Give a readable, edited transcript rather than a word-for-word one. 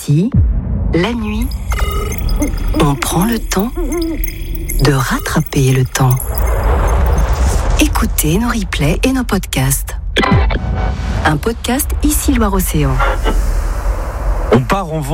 Ici, la nuit, on prend le temps de rattraper le temps. Écoutez nos replays et nos podcasts. Un podcast Ici Loire-Océan. On part en